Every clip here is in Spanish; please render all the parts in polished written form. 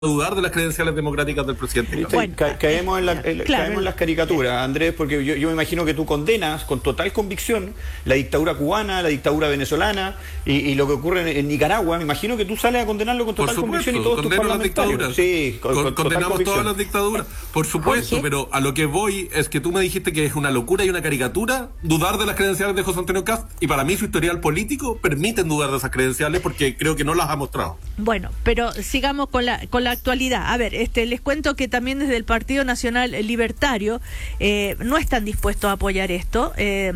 dudar de las credenciales democráticas del presidente. Bueno, caemos en las caricaturas, Andrés, porque yo me imagino que tú condenas con total convicción la dictadura cubana, la dictadura venezolana y lo que ocurre en Nicaragua. Me imagino que tú sales a condenarlo con total convicción y todos tus parlamentarios. Sí, condenamos todas las dictaduras, por supuesto, Jorge, pero a lo que voy es que tú me dijiste que es una locura y una caricatura dudar de las credenciales de José Antonio Kast, y para mí su historial político permiten dudar de esas credenciales porque creo que no las ha mostrado. Bueno, pero sigamos con la actualidad. A ver, les cuento que también desde el Partido Nacional Libertario no están dispuestos a apoyar esto.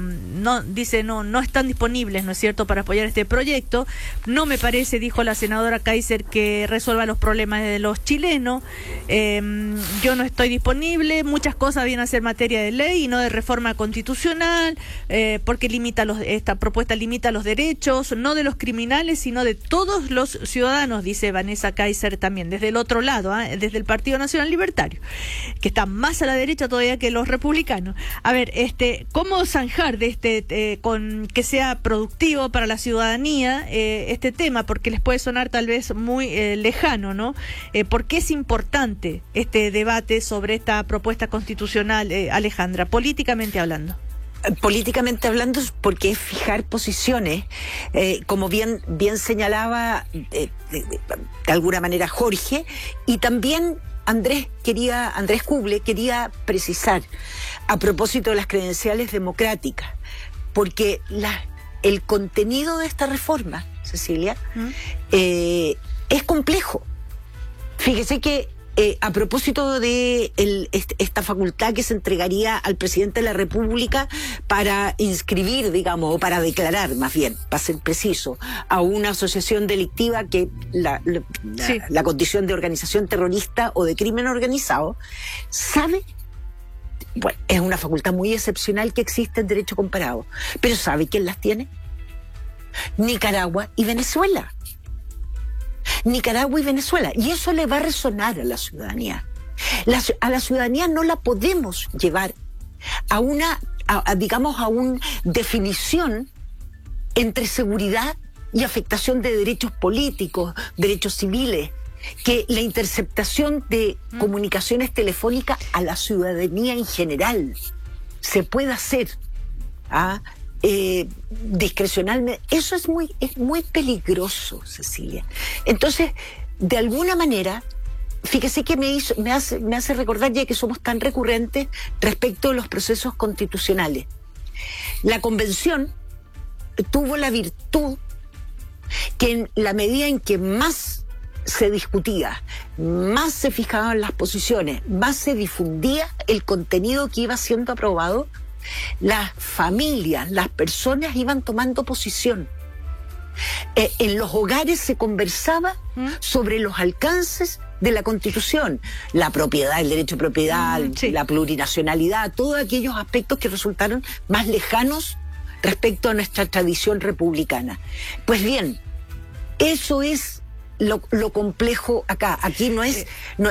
No están disponibles, ¿no es cierto?, para apoyar este proyecto. No me parece, dijo la senadora Kaiser, que resuelva los problemas de los chilenos. Yo no estoy disponible. Muchas cosas vienen a ser materia de ley y no de reforma constitucional, porque esta propuesta limita los derechos, no de los criminales, sino de todos los ciudadanos, dice Vanessa Kaiser también, desde el otro lado, desde el Partido Nacional Libertario, que está más a la derecha todavía que los republicanos. A ver, ¿cómo zanjar de con que sea productivo para la ciudadanía este tema? Porque les puede sonar tal vez muy lejano, ¿no? ¿Por qué es importante este debate sobre esta propuesta constitucional, Alejandra, políticamente hablando? Políticamente hablando, porque es fijar posiciones, como bien señalaba de alguna manera Jorge, y también Andrés Kuble quería precisar a propósito de las credenciales democráticas, porque el contenido de esta reforma, Cecilia, es complejo. Fíjese que a propósito de esta facultad que se entregaría al presidente de la República para inscribir, digamos, o para declarar, más bien, para ser preciso, a una asociación delictiva que la condición de organización terrorista o de crimen organizado, ¿sabe? Bueno, es una facultad muy excepcional que existe en derecho comparado, pero ¿sabe quién las tiene? Nicaragua y Venezuela. Nicaragua y Venezuela, y eso le va a resonar a la ciudadanía. A la ciudadanía no la podemos llevar a una definición entre seguridad y afectación de derechos políticos, derechos civiles, que la interceptación de comunicaciones telefónicas a la ciudadanía en general se pueda hacer discrecionalmente. Eso es muy peligroso, Cecilia. Entonces, de alguna manera, fíjese que me hace recordar, ya que somos tan recurrentes respecto de los procesos constitucionales. La convención tuvo la virtud que en la medida en que más se discutía, más se fijaban las posiciones, más se difundía el contenido que iba siendo aprobado, las familias, las personas iban tomando posición. En los hogares se conversaba sobre los alcances de la Constitución, la propiedad, el derecho a propiedad, la plurinacionalidad, todos aquellos aspectos que resultaron más lejanos respecto a nuestra tradición republicana. Pues bien, eso es lo complejo acá. Aquí no es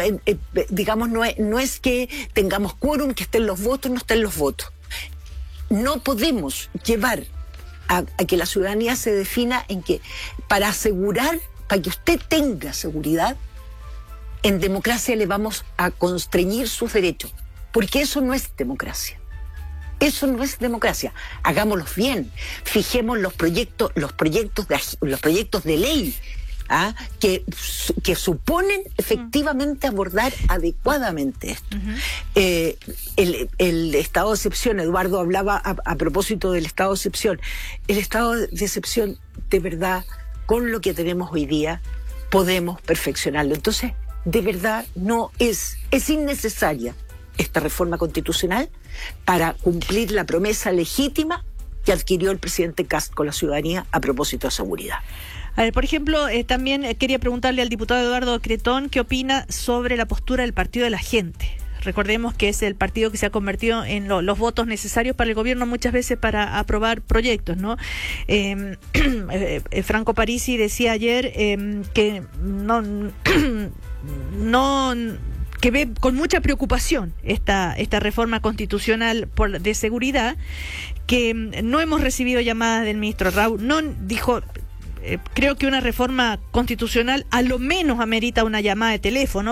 que tengamos quórum, que estén los votos, no estén los votos. No podemos llevar a que la ciudadanía se defina en que para que usted tenga seguridad, en democracia le vamos a constreñir sus derechos, porque eso no es democracia. Eso no es democracia. Hagámoslos bien, fijemos los proyectos de ley que suponen efectivamente abordar adecuadamente esto. El estado de excepción, Eduardo hablaba a propósito del estado de excepción. El estado de excepción, de verdad, con lo que tenemos hoy día, podemos perfeccionarlo. Entonces, de verdad, es innecesaria esta reforma constitucional para cumplir la promesa legítima que adquirió el presidente Kast con la ciudadanía a propósito de seguridad. A ver, por ejemplo, también quería preguntarle al diputado Eduardo Cretón qué opina sobre la postura del Partido de la Gente. Recordemos que es el partido que se ha convertido en los votos necesarios para el gobierno muchas veces para aprobar proyectos, ¿no? Franco Parisi decía ayer que que ve con mucha preocupación esta reforma constitucional de seguridad, que no hemos recibido llamadas del ministro Raúl, no dijo creo que una reforma constitucional a lo menos amerita una llamada de teléfono